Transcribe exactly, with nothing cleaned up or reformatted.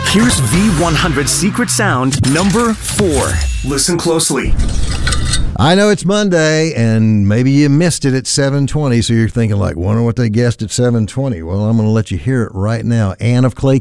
Here's V one hundred Secret Sound number four. Listen closely. I know it's Monday, and maybe you missed it at seven twenty, so you're thinking, like, wonder what they guessed at seven twenty. Well, I'm going to let you hear it right now. Anne of Clay